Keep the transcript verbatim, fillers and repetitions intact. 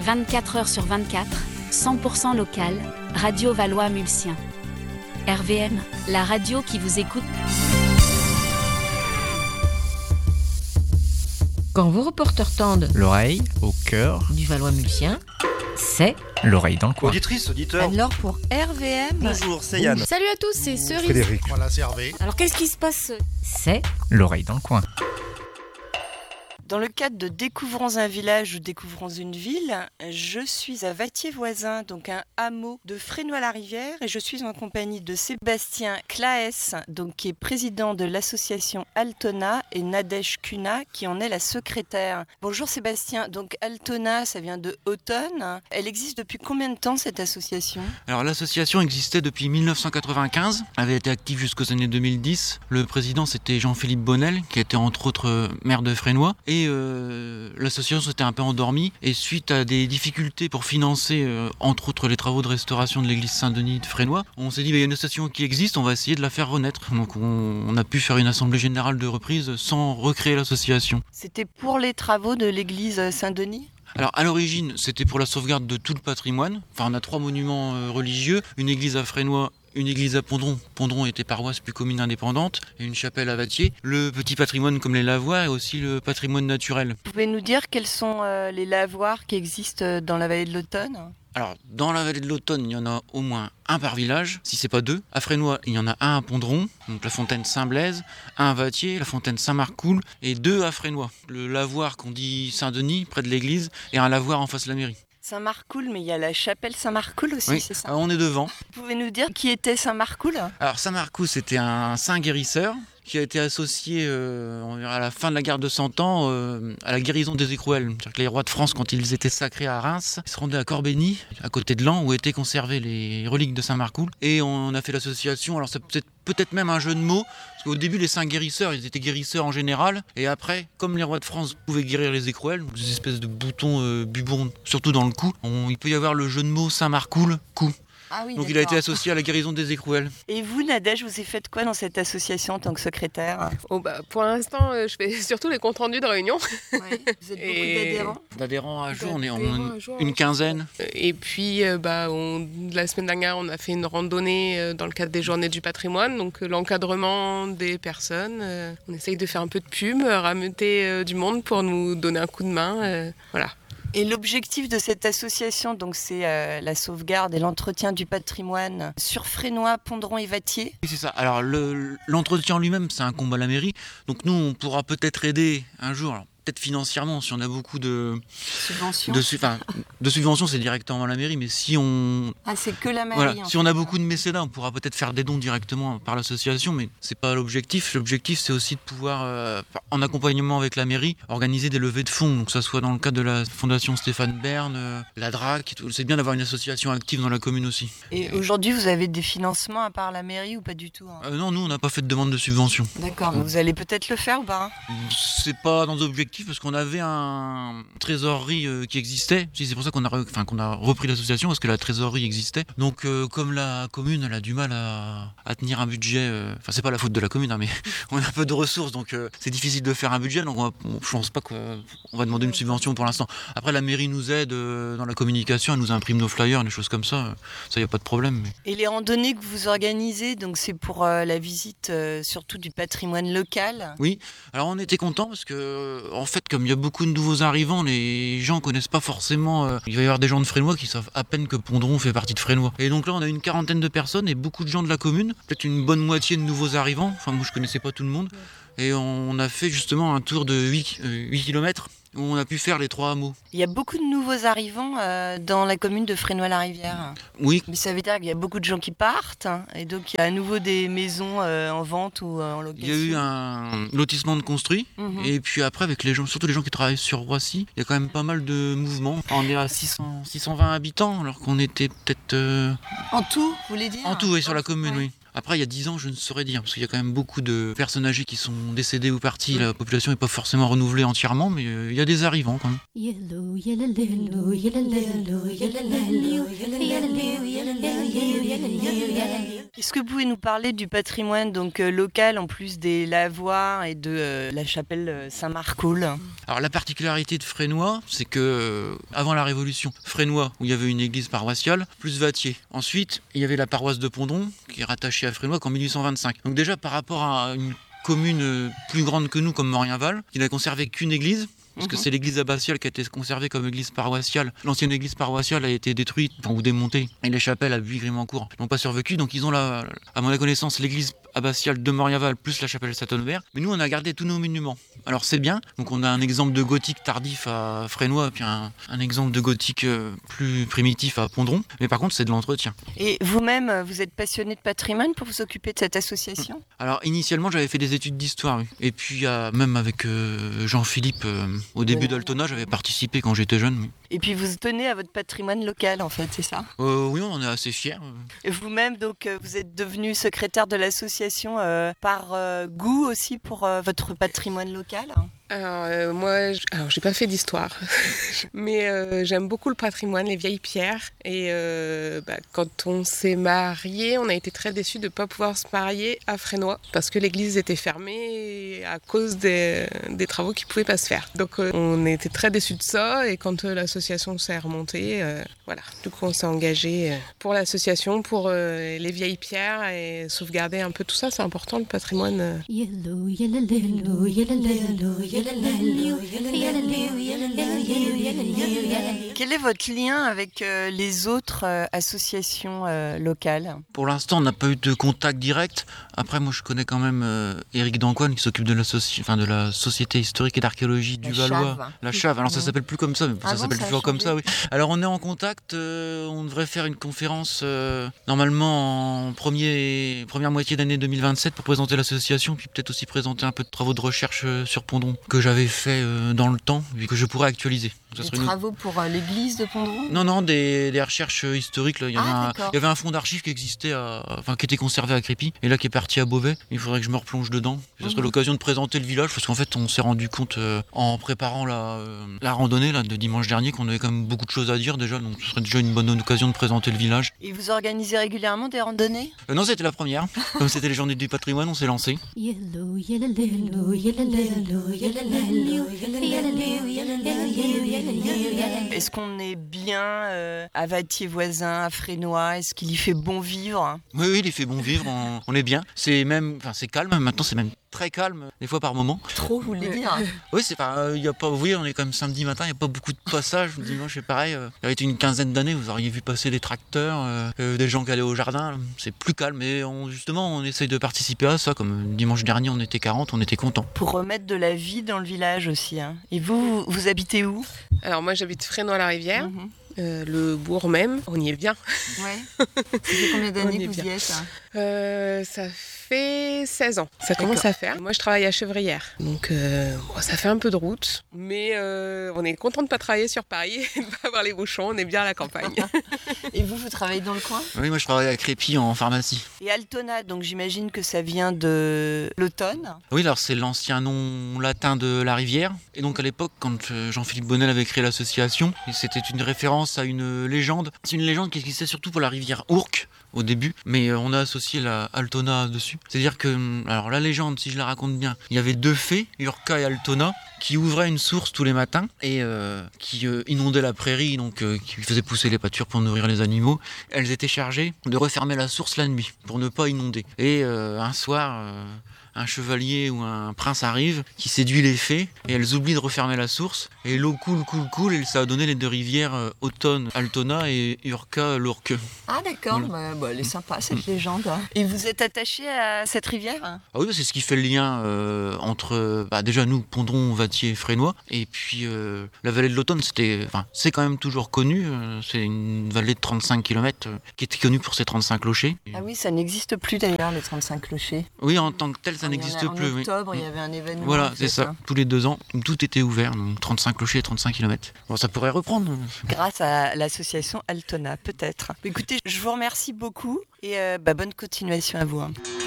vingt-quatre heures sur vingt-quatre, cent pour cent local, Radio Valois-Mulsien. R V M, la radio qui vous écoute. Quand vos reporters tendent l'oreille au cœur du Valois-Mulsien, c'est l'oreille dans le coin. Auditrice, auditeur. Alors pour R V M... Bonjour, c'est Yann. Salut à tous, c'est Cerise. Frédéric. Voilà, c'est Hervé. Alors qu'est-ce qui se passe ? C'est l'oreille dans le coin. Dans le cadre de Découvrons un village ou Découvrons une ville, je suis à Vattier-Voisin, donc un hameau de Fresnoy-la-Rivière, et je suis en compagnie de Sébastien Claes, donc qui est président de l'association Altona, et Nadège Cunha, qui en est la secrétaire. Bonjour Sébastien, donc Altona, ça vient de automne. Elle existe depuis combien de temps cette association ? Alors l'association existait depuis dix-neuf cent quatre-vingt-quinze, elle avait été active jusqu'aux années deux mille dix. Le président c'était Jean-Philippe Bonnel, qui était entre autres maire de Fresnoy. Et euh, l'association s'était un peu endormie et suite à des difficultés pour financer euh, entre autres les travaux de restauration de l'église Saint-Denis de Fresnoy, on s'est dit bah, il y a une association qui existe, on va essayer de la faire renaître. Donc on, on a pu faire une assemblée générale de reprise sans recréer l'association. C'était pour les travaux de l'église Saint-Denis ? Alors à l'origine c'était pour la sauvegarde de tout le patrimoine. Enfin on a trois monuments euh, religieux, une église à Fresnoy, une église à Pondron, Pondron était paroisse plus commune indépendante, et une chapelle à Vattier. Le petit patrimoine comme les lavoirs et aussi le patrimoine naturel. Vous pouvez nous dire quels sont euh, les lavoirs qui existent dans la vallée de l'Automne ? Alors, dans la vallée de l'Automne, il y en a au moins un par village, si c'est pas deux. À Fresnoy, il y en a un à Pondron, donc la fontaine Saint-Blaise, un à Vattier, la fontaine Saint-Marcoul, et deux à Fresnoy. Le lavoir qu'on dit Saint-Denis, près de l'église, et un lavoir en face de la mairie. Saint-Marcoul, mais il y a la chapelle Saint-Marcoul aussi, oui, c'est ça ? on est devant. Vous pouvez nous dire qui était Saint-Marcoul ? Alors Saint-Marcoul, c'était un saint guérisseur qui a été associé euh, à la fin de la guerre de Cent Ans euh, à la guérison des écrouelles. C'est-à-dire que les rois de France, quand ils étaient sacrés à Reims, ils se rendaient à Corbeny, à côté de Laon, où étaient conservées les reliques de Saint-Marcoul. Et on a fait l'association, alors c'est peut-être, peut-être même un jeu de mots, parce qu'au début les saints guérisseurs, ils étaient guérisseurs en général, et après, comme les rois de France pouvaient guérir les écrouelles, des espèces de boutons euh, bubons, surtout dans le cou, on, il peut y avoir le jeu de mots Saint-Marcoul, cou. Ah oui, donc d'accord. Il a été associé à la guérison des écrouelles. Et vous, Nadège, vous avez fait quoi dans cette association en tant que secrétaire ? Oh bah, pour l'instant, euh, je fais surtout les comptes rendus de réunion. Oui. Vous êtes Et... beaucoup d'adhérents ? D'adhérents à jour, on est en D'adhérents à jour, une ouais. quinzaine. Et puis, euh, bah, on, la semaine dernière, on a fait une randonnée euh, dans le cadre des Journées du patrimoine. Donc, euh, l'encadrement des personnes. Euh, on essaye de faire un peu de pub, euh, rameuter euh, du monde pour nous donner un coup de main. Euh, voilà. Et l'objectif de cette association, donc, c'est euh, la sauvegarde et l'entretien du patrimoine sur Fresnoy, Pondron et Vattier. Oui, c'est ça. Alors, le, l'entretien lui-même, c'est un combat à la mairie. Donc, nous, on pourra peut-être aider un jour. Alors, peut-être financièrement, si on a beaucoup de subventions. De, enfin, de subventions, c'est directement à la mairie, mais si on... Ah, c'est que la mairie. Voilà. En si fait. on a beaucoup de mécénats, on pourra peut-être faire des dons directement par l'association, mais c'est pas l'objectif. L'objectif, c'est aussi de pouvoir, euh, en accompagnement avec la mairie, organiser des levées de fonds, donc que ça soit dans le cadre de la Fondation Stéphane Bern, euh, la D R A C. C'est bien d'avoir une association active dans la commune aussi. Et aujourd'hui, vous avez des financements à part la mairie ou pas du tout hein ? euh, Non, nous, on n'a pas fait de demande de subvention. D'accord. Mmh. Vous allez peut-être le faire ou pas hein ? C'est pas dans nos objectifs parce qu'on avait un un trésorerie euh, qui existait. C'est pour ça qu'on a, re... enfin, qu'on a repris l'association, parce que la trésorerie existait. Donc euh, comme la commune elle a du mal à, à tenir un budget, euh... enfin c'est pas la faute de la commune, hein, mais on a peu de ressources, donc euh, c'est difficile de faire un budget, donc on va... je pense pas qu'on va demander une subvention pour l'instant. Après la mairie nous aide euh, dans la communication, elle nous imprime nos flyers, des choses comme ça, ça y a pas de problème. Mais... Et les randonnées que vous organisez, donc c'est pour euh, la visite euh, surtout du patrimoine local ? Oui, alors on était contents parce que en fait comme il y a beaucoup de nouveaux arrivants, les gens connaissent pas forcément. Euh, il va y avoir des gens de Fresnoy qui savent à peine que Pondron fait partie de Fresnoy. Et donc là, on a une quarantaine de personnes et beaucoup de gens de la commune, peut-être une bonne moitié de nouveaux arrivants. Enfin, moi, je connaissais pas tout le monde. Et on a fait justement un tour de huit kilomètres où on a pu faire les trois hameaux. Il y a beaucoup de nouveaux arrivants euh, dans la commune de Fresnoy-la-Rivière. Oui. Mais ça veut dire qu'il y a beaucoup de gens qui partent hein, et donc il y a à nouveau des maisons euh, en vente ou euh, en location. Il y a eu un lotissement de construit mmh. et puis après avec les gens, surtout les gens qui travaillent sur Roissy, il y a quand même pas mal de mouvements. On est à six cents, six cent vingt habitants alors qu'on était peut-être... Euh... En tout, vous voulez dire ? En tout, oui, sur la commune, oui. Après, il y a dix ans, je ne saurais dire, parce qu'il y a quand même beaucoup de personnes âgées qui sont décédées ou parties. La population n'est pas forcément renouvelée entièrement, mais il y a des arrivants quand même. Est-ce que vous pouvez nous parler du patrimoine donc, euh, local, en plus des lavoirs et de euh, la chapelle Saint-Marcol ? Alors la particularité de Fresnoy, c'est que euh, avant la Révolution, Fresnoy, où il y avait une église paroissiale, plus Vattier. Ensuite, il y avait la paroisse de Pondron, qui est rattachée à Fresnoy qu'en mille huit cent vingt-cinq. Donc déjà, par rapport à une commune plus grande que nous, comme Morienval, qui n'a conservé qu'une église, parce que c'est l'église abbatiale qui a été conservée comme église paroissiale. L'ancienne église paroissiale a été détruite, enfin, ou démontée, et les chapelles à Buis-Grimancourt n'ont pas survécu, donc ils ont, la, à mon connaissance, l'église abbatiale de Morienval plus la chapelle Saint-Honoré. Mais nous, on a gardé tous nos monuments. Alors c'est bien, donc on a un exemple de gothique tardif à Fresnoy, puis un, un exemple de gothique euh, plus primitif à Pondron, mais par contre c'est de l'entretien. Et vous-même, vous êtes passionné de patrimoine pour vous occuper de cette association ? Alors initialement j'avais fait des études d'histoire, oui. Et puis euh, même avec euh, Jean-Philippe, euh, au début oui. d'Altona, j'avais participé quand j'étais jeune. Oui. Et puis vous tenez à votre patrimoine local en fait, c'est ça ? euh, Oui, on en est assez fiers. Et vous-même, donc, vous êtes devenu secrétaire de l'association euh, par euh, goût aussi pour euh, votre patrimoine local ? Alors euh, moi, je... alors j'ai pas fait d'histoire, mais euh, j'aime beaucoup le patrimoine, les vieilles pierres. Et euh, bah, quand on s'est mariés, on a été très déçus de ne pas pouvoir se marier à Fresnoy parce que l'église était fermée à cause des, des travaux qui pouvaient pas se faire. Donc euh, on était très déçus de ça. Et quand euh, l'association s'est remontée, euh, voilà, du coup on s'est engagé pour l'association, pour euh, les vieilles pierres et sauvegarder un peu tout ça. C'est important le patrimoine. Yellow, yellow, yellow, yellow, yellow. Quel est votre lien avec euh, les autres euh, associations euh, locales ? Pour l'instant, on n'a pas eu de contact direct. Après, moi, je connais quand même euh, Éric Dancoine qui s'occupe de la, soci... enfin, de la Société historique et d'archéologie du la Valois. Chave. La Chave. Alors, ça s'appelle plus comme ça, mais ah ça bon, s'appelle ça toujours comme ça, oui. Alors, on est en contact. Euh, on devrait faire une conférence euh, normalement en premier... première moitié d'année deux mille vingt-sept pour présenter l'association, puis peut-être aussi présenter un peu de travaux de recherche euh, sur Pondron que j'avais fait euh, dans le temps et que je pourrais actualiser. Ça des travaux une... pour euh, l'église de Pondron ? Non, non, des, des recherches historiques. Là. Il, y avait ah, un, il y avait un fonds d'archives qui existait, à, enfin qui était conservé à Crépy, et là qui est parti à Beauvais. Il faudrait que je me replonge dedans. Ce serait mmh. l'occasion de présenter le village, parce qu'en fait, on s'est rendu compte euh, en préparant la, euh, la randonnée là, de dimanche dernier qu'on avait quand même beaucoup de choses à dire déjà, donc ce serait déjà une bonne occasion de présenter le village. Et vous organisez régulièrement des randonnées ? euh, Non, c'était la première. Comme c'était les journées du patrimoine, on s'est lancé. Yellow, yellow, yellow, yellow, yellow, yellow, Est-ce qu'on est bien euh, à Vattier voisin, à Fresnoy ? Est-ce qu'il y fait bon vivre ? Oui, oui, il y fait bon vivre, on, on est bien. C'est même, enfin c'est calme, maintenant c'est même très calme, des fois par moment. Trop, vous voulez dire ? Oui, c'est pas, euh, y a pas, oui, on est quand même samedi matin, il n'y a pas beaucoup de passages. Dimanche, c'est pareil. Euh, il y a été une quinzaine d'années, vous auriez vu passer des tracteurs, euh, euh, des gens qui allaient au jardin. Là, c'est plus calme, et on, justement, on essaye de participer à ça. Comme dimanche dernier, on était quarante, on était contents. Pour remettre de la vie dans le village aussi. Hein. Et vous, vous, vous habitez où ? Alors moi, j'habite Fresnoy-la-Rivière. Mm-hmm. Euh, le bourg même, on y est bien. Ouais. Ça fait combien d'années que vous y êtes ? euh, Ça fait seize ans. Ça commence à faire. Moi, je travaille à Chevrières. Donc, euh, bon, ça fait un peu de route. Mais euh, on est content de ne pas travailler sur Paris et de ne pas avoir les bouchons. On est bien à la campagne. Et vous, vous travaillez dans le coin ? Oui, moi, je travaille à Crépy en pharmacie. Et Altona, donc j'imagine que ça vient de l'automne ? Oui, alors c'est l'ancien nom latin de la rivière. Et donc, à l'époque, quand Jean-Philippe Bonnel avait créé l'association, c'était une référence à une légende. C'est une légende qui existait surtout pour la rivière Ourcq au début, mais on a associé la Altona dessus. C'est-à-dire que, alors la légende, si je la raconte bien, il y avait deux fées, Urca et Altona, qui ouvraient une source tous les matins et euh, qui euh, inondaient la prairie, donc euh, qui faisaient pousser les pâtures pour nourrir les animaux. Elles étaient chargées de refermer la source la nuit pour ne pas inonder. Et euh, un soir, euh, un chevalier ou un prince arrive, qui séduit les fées, et elles oublient de refermer la source, et l'eau coule, coule, coule, et ça a donné les deux rivières euh, Autonne, Altona, et Urca, l'Ourcq. Ah d'accord, voilà. bah, bah, elle est sympa cette légende. Hein. Et vous êtes attaché à cette rivière ? Ah oui, c'est ce qui fait le lien euh, entre, bah, déjà nous, Pondron, Vattier, Fresnoy, et puis euh, la vallée de l'Autonne, c'était, enfin, c'est quand même toujours connu, euh, c'est une vallée de trente-cinq kilomètres, euh, qui était connue pour ses trente-cinq clochers. Ah oui, ça n'existe plus d'ailleurs, les trente-cinq clochers. Oui, en tant que tel, ça ça n'existe en plus. En oui. octobre, il y avait un événement. Voilà, en c'est fait, ça. hein. Tous les deux ans, tout était ouvert. Donc trente-cinq clochers et trente-cinq kilomètres. Bon, ça pourrait reprendre. Grâce à l'association Altona, peut-être. Écoutez, je vous remercie beaucoup et euh, bah, bonne continuation à vous. hein.